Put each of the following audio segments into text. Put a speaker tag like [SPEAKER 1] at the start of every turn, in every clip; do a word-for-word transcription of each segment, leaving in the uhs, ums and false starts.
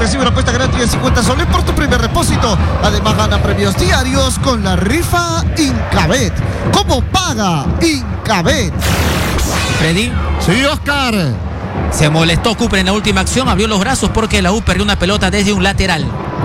[SPEAKER 1] Recibe una apuesta gratis de cincuenta soles por tu primer depósito. Además gana premios diarios con la rifa Incabet. ¿Cómo paga Incabet?
[SPEAKER 2] Freddy.
[SPEAKER 1] Sí, Oscar.
[SPEAKER 2] Se molestó Cooper en la última acción, abrió los brazos porque la U perdió una pelota desde un lateral.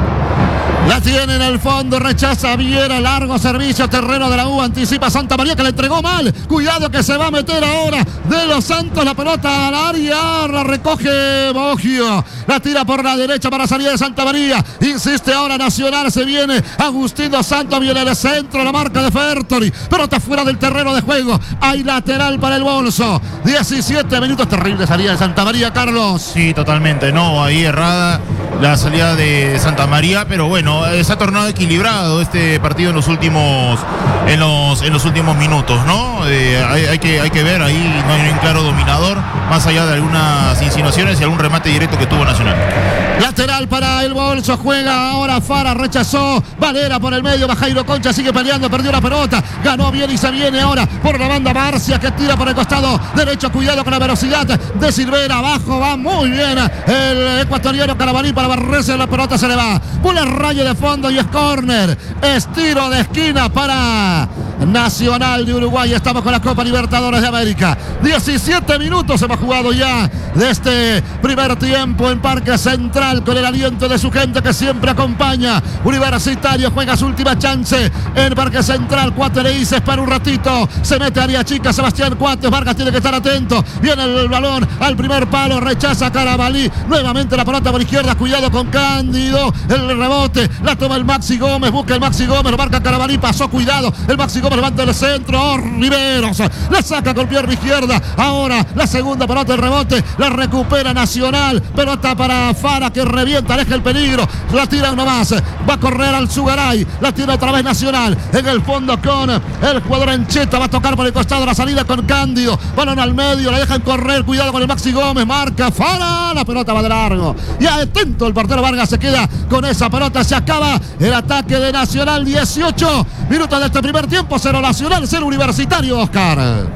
[SPEAKER 3] La tiene en el fondo, rechaza Viera, largo servicio, terreno de la U, anticipa Santa María que le entregó mal. Cuidado que se va a meter ahora de los Santos, la pelota al área, la recoge Bogio. La tira por la derecha para salir de Santa María. Insiste ahora Nacional, se viene Agustín Dos Santos, viene el centro, la marca de Fertoli. Pelota fuera del terreno de juego, hay lateral para el Bolso. diecisiete minutos, terrible salida de Santa María, Carlos.
[SPEAKER 4] Sí, totalmente, no, ahí errada la salida de Santa María, pero bueno, se ha tornado equilibrado este partido en los últimos en los, en los últimos minutos, ¿no? Eh, hay, hay, que, hay que ver, ahí no hay un claro dominador, más allá de algunas insinuaciones y algún remate directo que tuvo Nacional.
[SPEAKER 3] Lateral para el Bolso, juega ahora Fara, rechazó Valera por el medio, va Jairo Concha, sigue peleando, perdió la pelota, ganó bien y se viene ahora por la banda Barcia que tira por el costado derecho, cuidado con la velocidad de Silvera, abajo va muy bien el ecuatoriano Carabalí para barrerse, la pelota se le va, por el rayo de fondo y es córner, es tiro de esquina para Nacional de Uruguay. Estamos con la Copa Libertadores de América. diecisiete minutos hemos jugado ya de este primer tiempo en Parque Central con el aliento de su gente que siempre acompaña. Universitario juega su última chance en Parque Central. Cuate le dice, espera un ratito, se mete área chica Sebastián Cuates, Vargas tiene que estar atento, viene el balón al primer palo, rechaza Carabalí, nuevamente la pelota por izquierda, cuidado con Cándido, el rebote, la toma el Maxi Gómez, busca el Maxi Gómez, lo marca Carabalí, pasó, cuidado, el Maxi Gómez levanta el centro, oh, Riveros, la saca con pierna izquierda, ahora la segunda pelota, el rebote, la recupera Nacional, pelota para Fara que revienta, aleja el peligro, la tira uno más, va a correr al Zugaray, la tira otra vez Nacional, en el fondo con el jugador Ancheta, va a tocar por el costado, la salida con Cándido, balón al medio, la dejan correr, cuidado con el Maxi Gómez, marca Fara, la pelota va de largo, y atento el portero Vargas, se queda con esa pelota, se acaba el ataque de Nacional, dieciocho minutos de este primer tiempo, cero Nacional, cero Universitario, Oscar.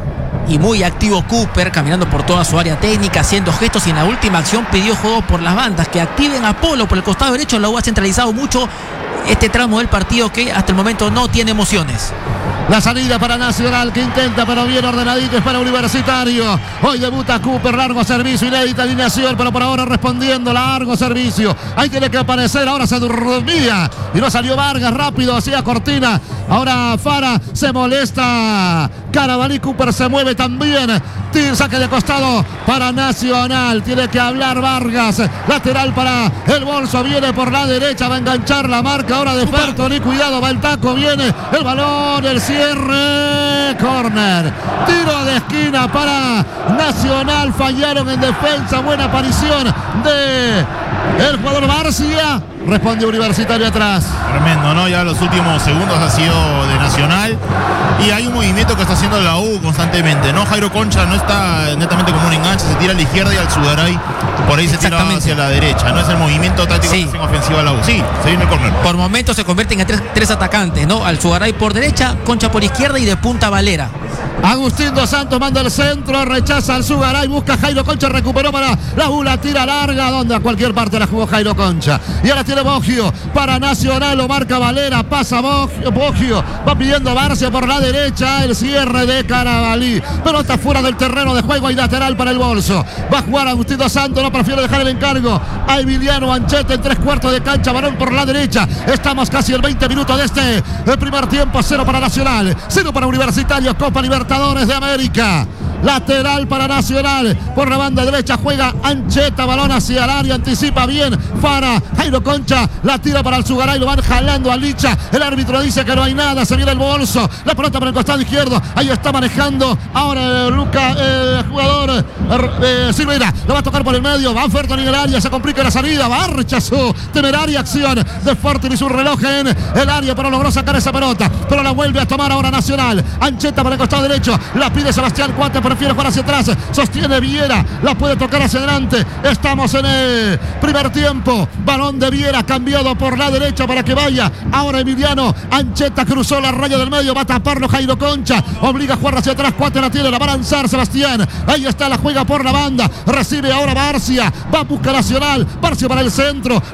[SPEAKER 2] Y muy activo Cooper, caminando por toda su área técnica, haciendo gestos y en la última acción pidió juego por las bandas, que activen a Polo por el costado derecho. La U ha centralizado mucho este tramo del partido que hasta el momento no tiene emociones.
[SPEAKER 3] La salida para Nacional que intenta, pero bien ordenadito, es para Universitario. Hoy debuta Cooper, largo servicio, inédita alineación, pero por ahora respondiendo, largo servicio. Ahí tiene que aparecer, ahora se dormía y no salió Vargas, rápido, hacía Cortina. Ahora Fara se molesta. Carabalí, Cooper se mueve también. Tira, saque de costado para Nacional. Tiene que hablar Vargas. Lateral para el Bolso, viene por la derecha, va a enganchar la marca ahora de Fertoli. Cuidado, va el taco, viene el balón, el cierre, córner, tiro de esquina para Nacional, fallaron en defensa, buena aparición de el jugador Barcia, responde Universitario atrás.
[SPEAKER 4] Tremendo, ¿no? Ya los últimos segundos ha sido de Nacional y hay un movimiento que está haciendo la U constantemente, ¿no? Jairo Concha no está netamente como un enganche, se tira a la izquierda y al Zugaray por ahí se tira hacia la derecha, no es el movimiento táctico sí. que ofensiva a la U. Sí, se viene el córner.
[SPEAKER 2] Por momentos se convierten en tres, tres atacantes, ¿no? Al Zugaray por derecha, Concha por izquierda y de punta Valera.
[SPEAKER 3] Agustín Dos Santos manda el centro, rechaza al Zugaray, busca Jairo Concha, recuperó para la U, la tira larga, donde a cualquier parte la jugó Jairo Concha. Y ahora tiene Bogio para Nacional, lo marca Valera, pasa Bogio, Bogio va pidiendo Barcia por la derecha, el cierre de Carabalí. Pelota fuera del terreno de juego y lateral para el Bolso. Va a jugar Agustín Dos Santos, no prefiere dejar el encargo a Emiliano Ancheta en tres cuartos de cancha, balón por la derecha. Estamos casi el veinte minutos de este el primer tiempo, cero para Nacional, cero para Universitario, Copa Libertadores de América. Lateral para Nacional, por la banda derecha juega Ancheta, balón hacia el área, anticipa bien Fara, Jairo Concha, la tira para el Zugaray, lo van jalando a Licha, el árbitro dice que no hay nada, se viene el Bolso, la pelota por el costado izquierdo, ahí está manejando ahora eh, Luca, el eh, jugador eh, Silveira, lo va a tocar por el medio, va Fertoli en el área, se complica la salida, va rechazó, temeraria acción de Fertoli y su reloj en el área, pero logró sacar esa pelota, pero la vuelve a tomar ahora Nacional. Ancheta por el costado derecho, la pide Sebastián Cuate, prefiere jugar hacia atrás, sostiene Viera, la puede tocar hacia adelante. Estamos en el primer tiempo, balón de Viera cambiado por la derecha para que vaya ahora Emiliano Ancheta, cruzó la raya del medio, va a taparlo Jairo Concha, obliga a jugar hacia atrás, Cuate la tiene, la va a lanzar Sebastián, ahí está, la juega por la banda, recibe ahora Barcia, va a buscar Nacional, Barcia para el centro,